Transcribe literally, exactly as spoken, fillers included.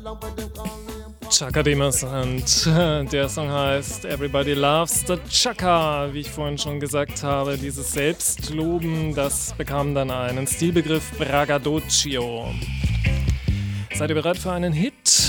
Chaka Demus und der Song heißt Everybody Loves the Chaka. Wie ich vorhin schon gesagt habe, dieses Selbstloben, das bekam dann einen Stilbegriff Braggadocio. Seid ihr bereit für einen Hit?